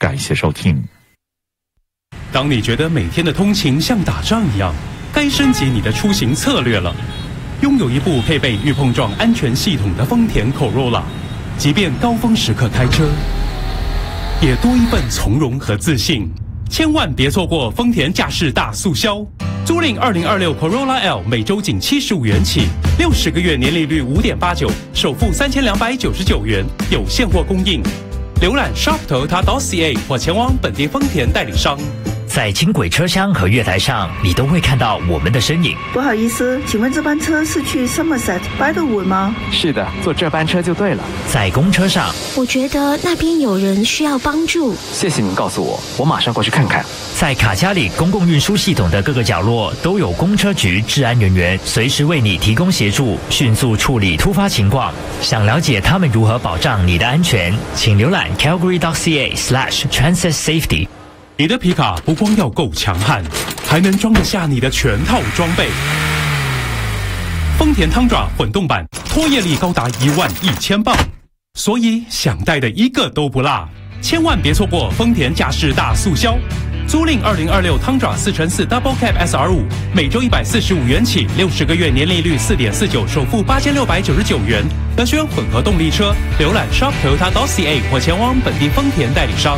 感谢收听。 当你觉得每天的通勤像打仗一样，该升级你的出行策略了。拥有一部配备预碰撞安全系统的丰田 Corolla， 即便高峰时刻开车，也多一份从容和自信。千万别错过丰田驾驶大促销，租赁2026 Corolla L 每周仅75元起，60个月年利率5.89%，首付3299元，有现货供应。浏览 shop.toyota.ca 或前往本地丰田代理商。 在轻轨车厢和月台上，你都会看到我们的身影。 不好意思，请问这班车是去 Somerset Bridlewood 吗？ 是的，坐这班车就对了。 在公车上， 我觉得那边有人需要帮助。 谢谢您告诉我，我马上过去看看。 在卡加里公共运输系统的各个角落，都有公车局治安人员随时为你提供协助，迅速处理突发情况。想了解他们如何保障你的安全，请浏览 calgary.ca/transit-safety。 你的皮卡不光要够强悍，还能装得下你的全套装备。丰田汤爪混动版，拖曳力高达11000磅，所以想带的一个都不落。千万别错过丰田驾驶大促销，租赁2026汤爪4x4 Double Cab SR5，每周145元起，60个月年利率4.49%，首付8699元。得选混合动力车，浏览 shop.toyota.ca 或前往本地丰田代理商。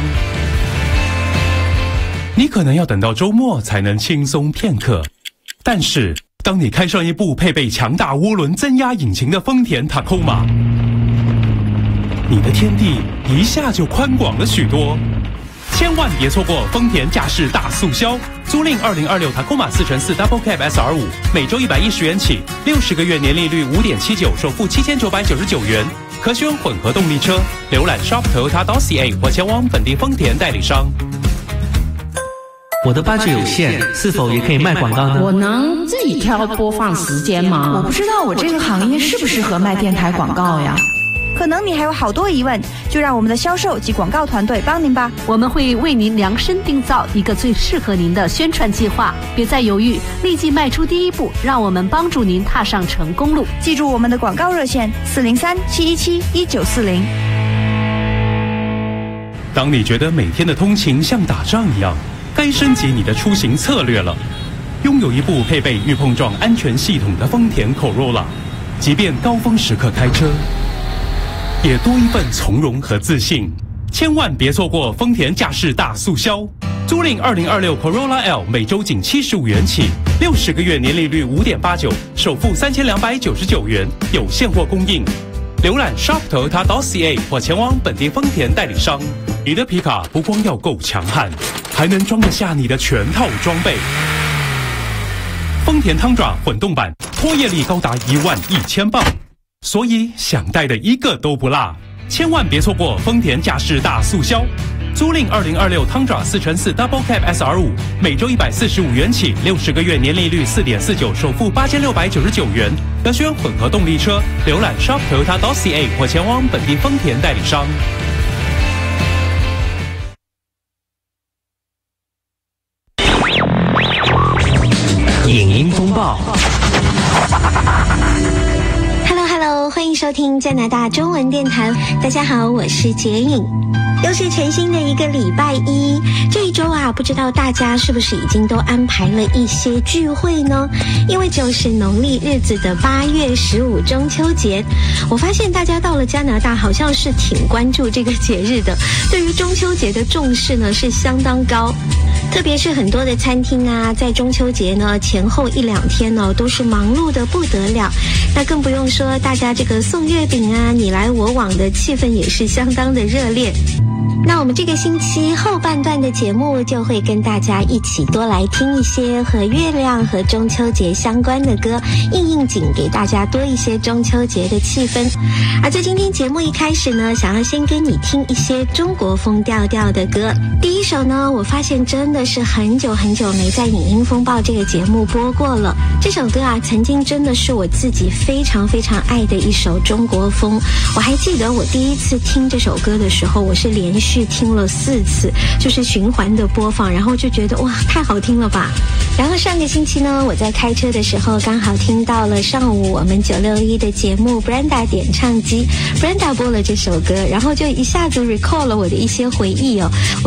你可能要等到周末才能轻松片刻，但是当你开上一部配备强大涡轮增压引擎的丰田 Tacoma， 你的天地一下就宽广了许多。千万别错过丰田驾驶大促销，租赁2026 Tacoma 4x4 Double Cab SR5，每周110元起，60个月年利率5.79%，首付7999元。可选混合动力车，浏览 shop.toyota.ca 或前往本地丰田代理商。 我的budget有限，是否也可以卖广告呢？ 我能自己挑播放时间吗？ 我不知道我这个行业适不适合卖电台广告呀。 可能你还有好多疑问，就让我们的销售及广告团队帮您吧。 我们会为您量身定造一个最适合您的宣传计划，别再犹豫，立即迈出第一步，让我们帮助您踏上成功路。 记住我们的广告热线403-717-1940。 当你觉得每天的通勤像打仗一样，该升级你的出行策略了。拥有一部配备预碰撞安全系统的丰田 Corolla， 即便高峰时刻开车，也多一份从容和自信。千万别错过丰田驾驶大促销，租赁2026 Corolla L 每周仅75元起，60个月年利率5.89%，首付3299元，有现货供应。浏览 shop.toyota.ca 或前往本地丰田代理商。你的皮卡不光要够强悍，还能装得下你的全套装备。丰田汤爪混动版，拖曳力高达11000磅，所以想带的一个都不落。千万别错过丰田驾驶大促销，租赁2026汤爪4x4 Double Cab SR5，每周145元起，60个月年利率4.49%，首付8699元。得选混合动力车，浏览 shop.toyota.ca 或前往本地丰田代理商。 影音风暴。 Hello， 欢迎收听加拿大中文电台。大家好，我是洁颖。又是全新的一个礼拜一，这一周啊，不知道大家是不是已经都安排了一些聚会呢？因为就是农历日子的8月15中秋节，我发现大家到了加拿大好像是挺关注这个节日的，对于中秋节的重视呢是相当高。特别是很多的餐厅啊，在中秋节呢前后1-2天呢都是忙碌的不得了，那更不用说大家这个送月饼啊，你来我往的气氛也是相当的热烈。那我们这个星期后半段的节目就会跟大家一起多来听一些和月亮和中秋节相关的歌，应景给大家多一些中秋节的气氛。而在今天节目一开始呢，想要先跟你听一些中国风调调的歌。第一首呢，我发现真的是很久很久没在影音风暴这个节目播过了。这首歌啊，曾经真的是我自己非常非常爱的一首中国风。我还记得我第一次听这首歌的时候，我是连续听了4次，就是循环的播放，然后就觉得哇，太好听了吧。然后上个星期呢，我在开车的时候刚好听到了上午我们961的节目 Brenda 点唱机 Brenda 播了这首歌，然后就一下子 recall 了我的一些回忆哦。